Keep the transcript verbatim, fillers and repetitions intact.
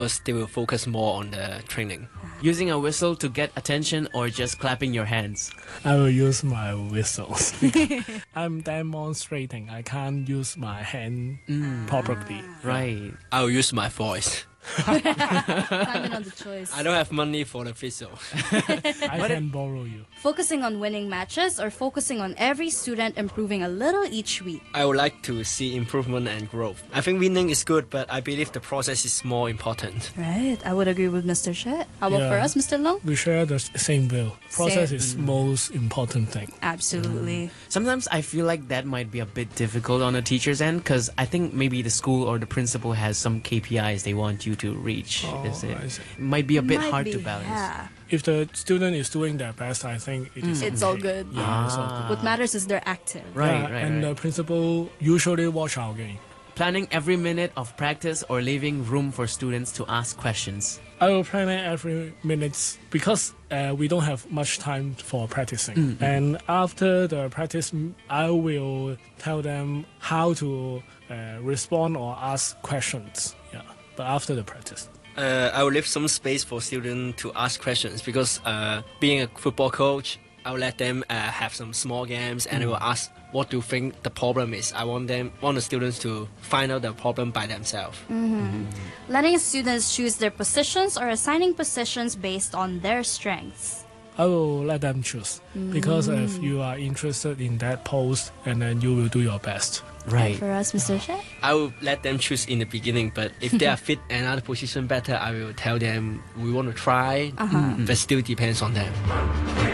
they will focus more on the training. Using a whistle to get attention or just clapping your hands? I will use my whistles. I'm demonstrating. I can't use my hand Mm. properly. Right. I will use my voice. Timing on the choice. I don't have money for the whistle. I can borrow you. Focusing on winning matches or focusing on every student improving a little each week? I would like to see improvement and growth. I think winning is good, but I believe the process is more important. Right. I would agree with Mister Shet. How about Yeah. for us, Mister Long? We share the s- same view. Process Same. is most important thing. Absolutely. Sometimes I feel like that might be a bit difficult on a teacher's end because I think maybe the school or the principal has some K P Is they want you to reach. Oh, Is it? I see. It might be a bit Might hard be, to balance. Yeah. If the student is doing their best, I think it is It's okay. all good. Yeah, it's all Ah. good. What matters is they're active. Right, Yeah, right, and right. the principal usually watch our game. Planning every minute of practice or leaving room for students to ask questions. I will plan it every minute because uh, we don't have much time for practicing. Mm-hmm. And after the practice, m- I will tell them how to uh, respond or ask questions. Yeah, but after the practice. Uh, I will leave some space for students to ask questions because uh, being a football coach, I will let them uh, have some small games and I will ask what do you think the problem is. I want them, want the students to find out the problem by themselves. Letting students choose their positions or assigning positions based on their strengths. I will let them choose because if you are interested in that post, and then you will do your best. Right. For us, Mister Shet? I will let them choose in the beginning, but if they are fit another position better, I will tell them we want to try, but still depends on them.